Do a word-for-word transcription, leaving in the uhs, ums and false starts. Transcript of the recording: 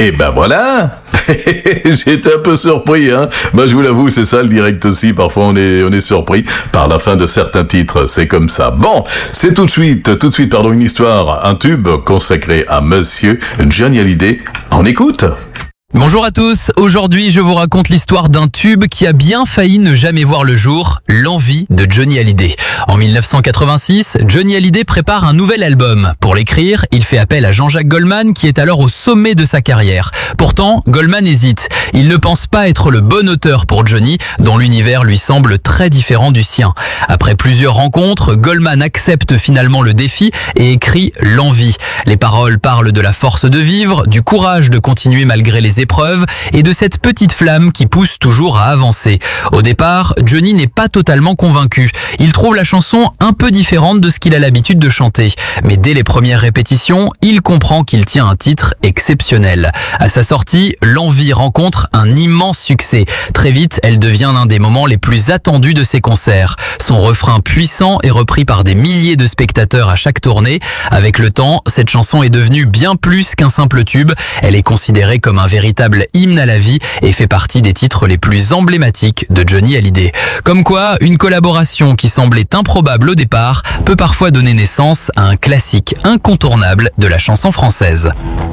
Et ben voilà. J'étais un peu surpris, hein. Moi, je vous l'avoue, c'est ça le direct aussi. Parfois, on est, on est surpris par la fin de certains titres. C'est comme ça. Bon, c'est tout de suite, tout de suite, pardon, une histoire, un tube consacré à Monsieur Johnny Hallyday. On écoute. Bonjour à tous, aujourd'hui je vous raconte l'histoire d'un tube qui a bien failli ne jamais voir le jour, L'Envie de Johnny Hallyday. En mille neuf cent quatre-vingt-six, Johnny Hallyday prépare un nouvel album. Pour l'écrire, il fait appel à Jean-Jacques Goldman qui est alors au sommet de sa carrière. Pourtant, Goldman hésite. Il ne pense pas être le bon auteur pour Johnny, dont l'univers lui semble très différent du sien. Après plusieurs rencontres, Goldman accepte finalement le défi et écrit L'Envie. Les paroles parlent de la force de vivre, du courage de continuer malgré les épreuves et de cette petite flamme qui pousse toujours à avancer. Au départ, Johnny n'est pas totalement convaincu. Il trouve la chanson un peu différente de ce qu'il a l'habitude de chanter. Mais dès les premières répétitions, il comprend qu'il tient un titre exceptionnel. À sa sortie, L'Envie rencontre un immense succès. Très vite, elle devient l'un des moments les plus attendus de ses concerts. Son refrain puissant est repris par des milliers de spectateurs à chaque tournée. Avec le temps, cette chanson est devenue bien plus qu'un simple tube. Elle est considérée comme un véritable hymne à la vie et fait partie des titres les plus emblématiques de Johnny Hallyday. Comme quoi, une collaboration qui semblait improbable au départ peut parfois donner naissance à un classique incontournable de la chanson française.